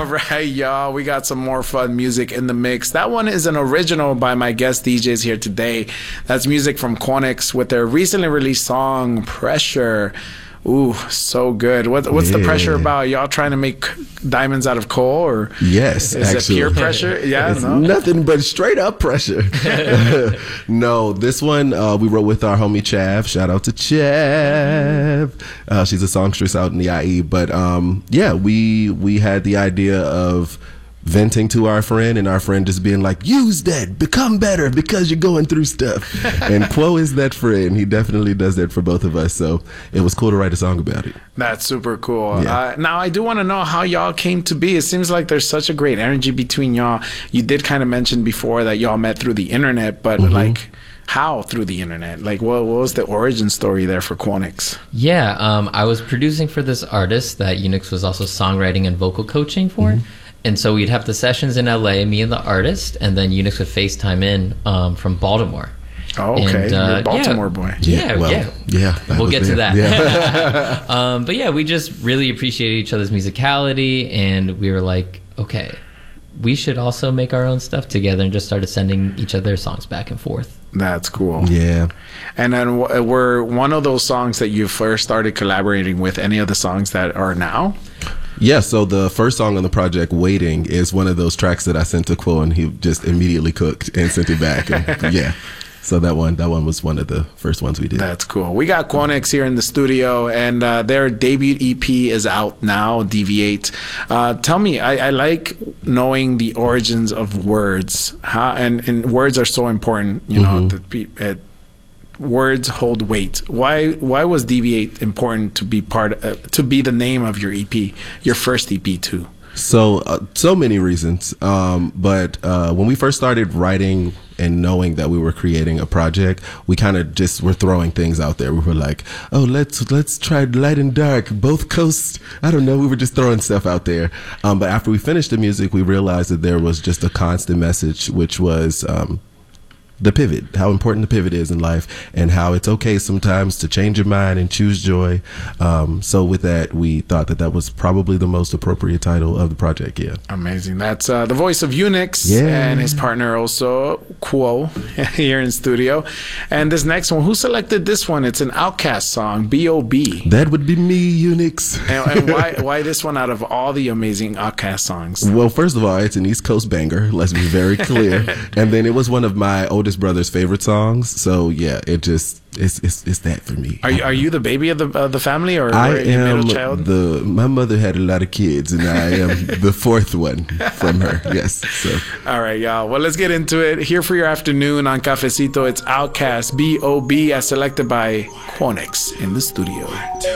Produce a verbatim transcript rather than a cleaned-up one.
All right, y'all. We got some more fun music in the mix. That one is an original by my guest D Js here today. That's music from Quonix with their recently released song, Pressure. Ooh, so good. What, what's yeah. the pressure about? Y'all trying to make diamonds out of coal, or yes, is actually. it pure pressure? Yeah, it's no? nothing but straight up pressure. No, this one uh, we wrote with our homie Chav. Shout out to Chav. Uh, she's a songstress out in the I E. But um, yeah, we we had the idea of venting to our friend, and our friend just being like, use that, become better because you're going through stuff. And Quo is that friend. He definitely does that for both of us, so it was cool to write a song about it. That's super cool. Yeah. Uh, now I do want to know how y'all came to be. It seems like there's such a great energy between y'all. You did kind of mention before that y'all met through the internet, but mm-hmm. like how through the internet? Like what, what was the origin story there for Quonix? Yeah, um, I was producing for this artist that Unix was also songwriting and vocal coaching for. Mm-hmm. And so we'd have the sessions in L A, me and the artist, and then Unix would FaceTime in um, from Baltimore. Oh, okay. And, uh, You're a Baltimore yeah, boy. Yeah, yeah. Well, yeah. yeah we'll get there. to that. Yeah. um, but yeah, we just really appreciated each other's musicality, and we were like, okay, we should also make our own stuff together, and just started sending each other songs back and forth. That's cool. Yeah. And then w- were one of those songs that you first started collaborating with any of the songs that are now? Yeah, so the first song on the project, Waiting, is one of those tracks that I sent to Quo, and he just immediately cooked and sent it back. And yeah, so that one that one was one of the first ones we did. That's cool. We got Quonix here in the studio, and uh, their debut E P is out now, Deviate. Uh, tell me, I, I like knowing the origins of words, how, and, and words are so important, you know, Mm-hmm. the, uh, words hold weight. Why why was Deviate important to be part uh, to be the name of your E P, your first E P too? So uh, so many reasons. Um, but uh, when we first started writing and knowing that we were creating a project, we kind of just were throwing things out there. We were like, oh, let's let's try light and dark, both coasts. I don't know. We were just throwing stuff out there. Um, but after we finished the music, we realized that there was just a constant message, which was um, the pivot, how important the pivot is in life, and how it's okay sometimes to change your mind and choose joy. Um, so with that, we thought that that was probably the most appropriate title of the project. Yeah. Amazing. That's uh, the voice of Unix Yeah. and his partner also, Quo, here in studio. And this next one, who selected this one? It's an Outkast song, B O B That would be me, Unix. and, and why why this one out of all the amazing Outkast songs? Well, first of all, it's an East Coast banger. Let's be very clear. And then it was one of my oldest brother's favorite songs. So yeah, it just it's it's, it's that for me. Are you are you the baby of the uh, the family, or I are you am middle child? the. My mother had a lot of kids, and I am the fourth one from her. Yes. So. All right, y'all. Well, let's get into it. Here for your afternoon on Cafecito, it's Outkast, B O B, as selected by Quonix in the studio.